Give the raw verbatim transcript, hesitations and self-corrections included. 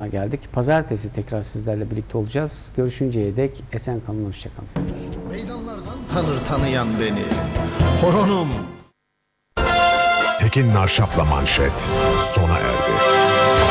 sonuna geldik. Pazartesi tekrar sizlerle birlikte olacağız. Görüşünceye dek esen kalın, hoşça kalın. Meydanlardan tanır tanıyan beni. Horonum. Tekin Narşap'la Manşet sona erdi.